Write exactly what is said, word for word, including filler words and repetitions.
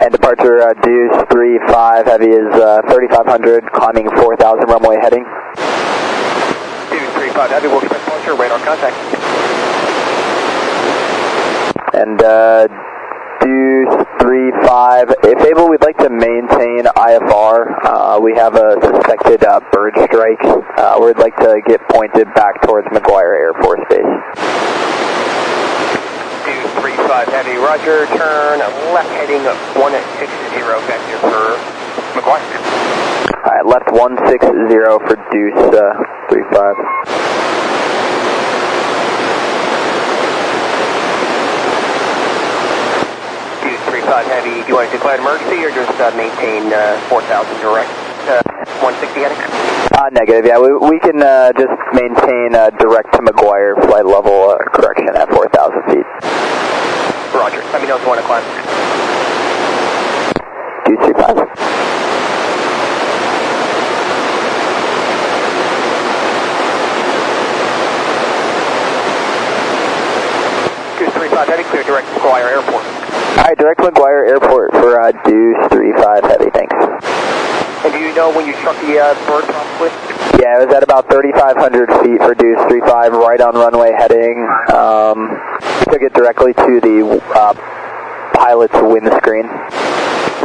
And departure uh, Deuce three five Heavy is uh, thirty-five hundred, climbing four thousand, runway heading. Deuce three five Heavy, will expect departure, radar contact. And uh, Deuce three five, if able, we'd like to maintain I F R. Uh, we have a suspected uh, bird strike. Uh, we'd like to get pointed back towards McGuire Air Force Base. Deuce three five Heavy, roger, turn left heading one six zero, vector for McGuire. Alright, left one six zero for Deuce uh, three five. Deuce three five Heavy, do you want to declare an emergency or just uh, maintain uh, four thousand direct, uh, one sixty heading? Uh, negative, yeah, we, we can uh, just maintain uh, direct to McGuire flight level uh, correction at four thousand feet. Roger, let me know if you want to climb. Deuce three five. Deuce three five Heavy, clear direct to McGuire Airport. Alright, direct to McGuire Airport for uh, Deuce three five Heavy, thanks. And do you know when you struck the uh, bird possibly? Yeah, it was at about thirty-five hundred feet for Deuce three five, right on runway heading. Um, we took it directly to the uh, pilot's windscreen.